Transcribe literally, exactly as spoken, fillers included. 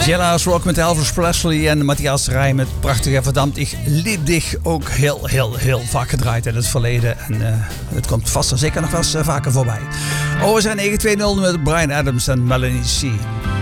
Jailhouse Rock met Elvis Presley en Matthias Rij met prachtige Verdammt ich lieb dich. Ook heel, heel, heel vaak gedraaid in het verleden. En uh, het komt vast en zeker nog wel eens uh, vaker voorbij. O S R negen twee nul met Bryan Adams en Melanie C.